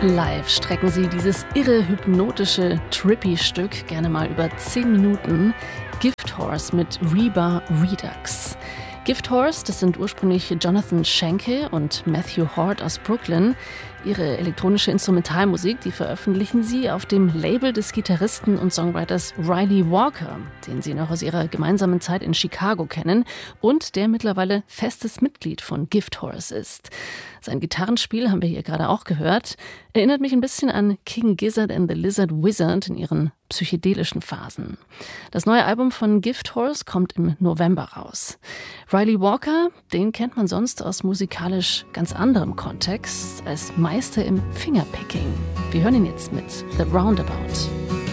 Live strecken sie dieses irre, hypnotische Trippy-Stück gerne mal über 10 Minuten. Gift Horse mit Reba Redux. Gift Horse, das sind ursprünglich Jonathan Schenke und Matthew Hort aus Brooklyn. Ihre elektronische Instrumentalmusik, die veröffentlichen sie auf dem Label des Gitarristen und Songwriters Riley Walker, den sie noch aus ihrer gemeinsamen Zeit in Chicago kennen und der mittlerweile festes Mitglied von Gift Horse ist. Sein Gitarrenspiel haben wir hier gerade auch gehört, erinnert mich ein bisschen an King Gizzard and the Lizard Wizard in ihren psychedelischen Phasen. Das neue Album von Gift Horse kommt im November raus. Riley Walker, den kennt man sonst aus musikalisch ganz anderem Kontext, als Meister im Fingerpicking. Wir hören ihn jetzt mit The Roundabout.